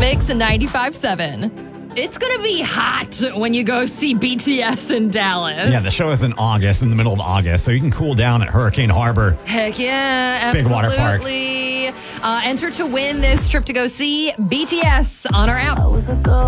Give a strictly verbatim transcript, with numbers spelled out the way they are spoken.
Mix and ninety-five point seven. It's going to be hot when you go see B T S in Dallas. Yeah, the show is in August, in the middle of August, so you can cool down at Hurricane Harbor. Heck yeah, Big absolutely. water park. Uh, enter to win this trip to go see B T S on our app.